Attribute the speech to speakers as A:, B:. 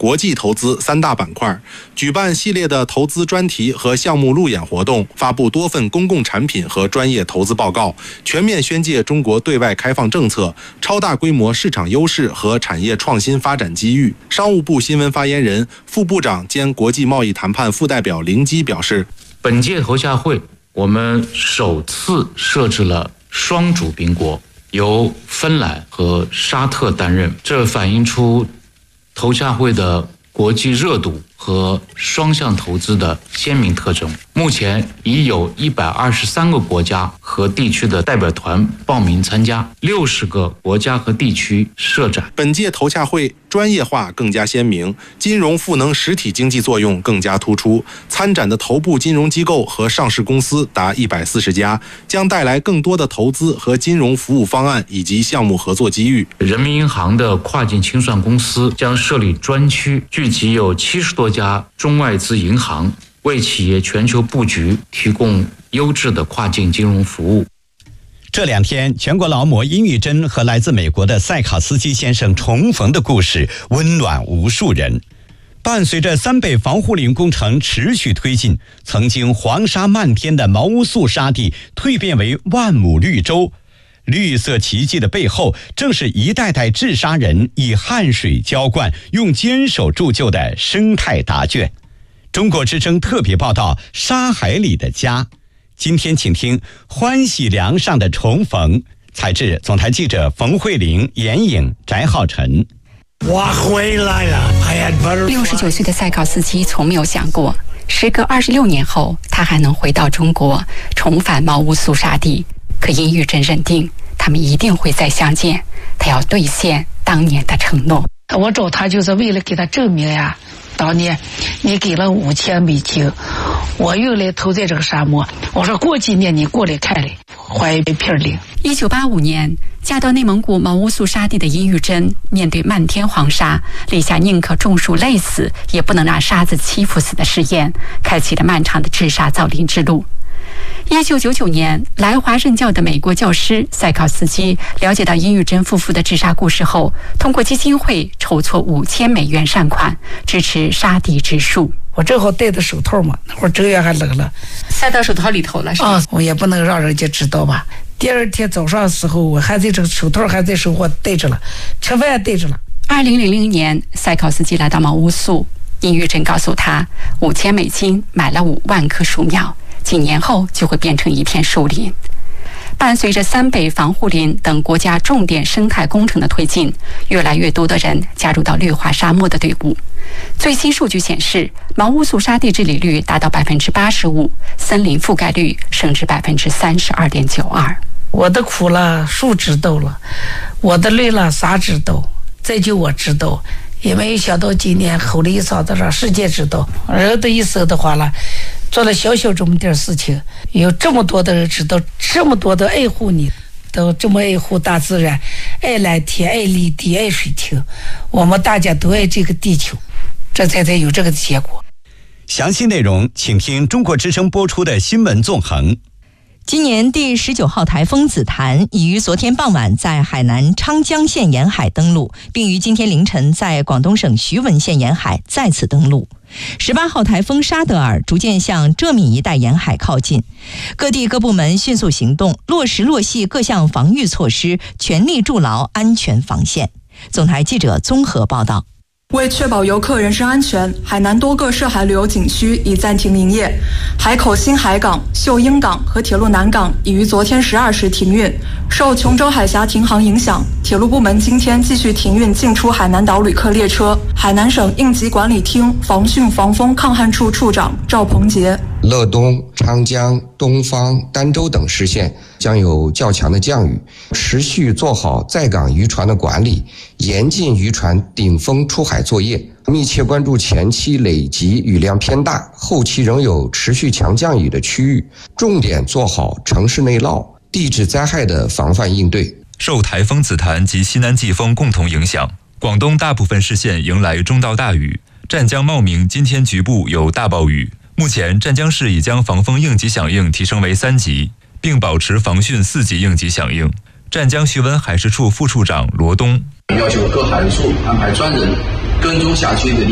A: 国际投资3大板块，举办系列的投资专题和项目路演活动，发布多份公共产品和专业投资报告，全面宣介中国对外开放政策、超大规模市场优势和产业创新发展机遇。商务部新闻发言人、副部长兼国际贸易谈判副代表林基表示，
B: 本届投下会我们首次设置了双主宾国，由芬兰和沙特担任，这反映出投下会的国际热度和双向投资的鲜明特征。目前已有123个国家和地区的代表团报名参加，60个国家和地区设展。
A: 本届投下会专业化更加鲜明，金融赋能实体经济作用更加突出。参展的头部金融机构和上市公司达140家，将带来更多的投资和金融服务方案以及项目合作机遇。
B: 人民银行的跨境清算公司将设立专区，聚集有70多家中外资银行，为企业全球布局提供优质的跨境金融服务。
C: 这2天，全国劳模殷玉珍和来自美国的塞考斯基先生重逢的故事温暖无数人。伴随着3北防护林工程持续推进，曾经黄沙漫天的毛乌素沙地蜕变为万亩绿洲。绿色奇迹的背后，正是一代代治沙人以汗水浇灌、用坚守铸就的生态答卷。中国之声特别报道：沙海里的家。今天请听欢喜梁上的重逢，采制总台记者冯慧玲、严颖、翟浩晨。
D: 我回来了。
E: 69岁的塞考斯基从没有想过，时隔26年后，他还能回到中国，重返毛乌素沙地。可殷玉珍认定，他们一定会再相见，他要兑现当年的承诺。
F: 我找他就是为了给他证明呀，当年你给了5000美金，我又来投在这个沙漠，我说过几年你过来看来，还一片领。
E: 1985年嫁到内蒙古毛乌素沙地的殷玉珍，面对漫天黄沙，立下宁可种树累死也不能让沙子欺负死的誓言，开启了漫长的治沙造林之路。1999年，来华任教的美国教师塞考斯基了解到殷玉珍夫妇的治沙故事后，通过基金会筹措5000美元善款，支持沙地植树。
F: 我正好戴着手套嘛，那会儿正月还冷了，
E: 塞到手套里头了是吧？
F: 我也不能让人家知道吧。第2天早上的时候，我还在这个手套还在手，我戴着了，吃饭戴着了。
E: 2000年，塞考斯基来到毛乌素，殷玉珍告诉他，5000美金买了5万棵树苗。几年后就会变成一片树林。伴随着3北防护林等国家重点生态工程的推进，越来越多的人加入到绿化沙漠的队伍。最新数据显示，毛乌素沙地治理率达到85%，森林覆盖率升至32.92%。
F: 我的苦了，树知道了；我的累了，啥知道？再就我知道。也没有想到今年吼了一嗓子，让世界知道。人的一生的话了，做了小小这么点事情，有这么多的人知道，这么多的爱护你，都这么爱护大自然，爱蓝天，爱绿地，爱水清。我们大家都爱这个地球，这才有这个结果。
C: 详细内容请听中国之声播出的新闻纵横。
G: 今年第19号台风紫檀已于昨天傍晚在海南昌江县沿海登陆，并于今天凌晨在广东省徐闻县沿海再次登陆。18号台风沙德尔逐渐向浙闽一带沿海靠近，各地各部门迅速行动，落实落细各项防御措施，全力筑牢安全防线。总台记者综合报道。
H: 为确保游客人身安全，海南多个涉海旅游景区已暂停营业。海口新海港、秀英港和铁路南港已于昨天12时停运。受琼州海峡停航影响，铁路部门今天继续停运进出海南岛旅客列车。海南省应急管理厅防汛防风抗旱处处长赵鹏杰：
I: 乐东、昌江、东方、儋州等市县将有较强的降雨，持续做好在港渔船的管理，严禁渔船顶风出海作业，密切关注前期累积雨量偏大、后期仍有持续强降雨的区域，重点做好城市内涝、地质灾害的防范应对。
J: 受台风紫檀及西南季风共同影响，广东大部分市县迎来中到大雨，湛江茂名今天局部有大暴雨。目前湛江市已将防风应急响应提升为3级，并保持防汛4级应急响应。湛江徐闻海事处副处长罗东
K: 要求各海事处安排专人跟踪辖区的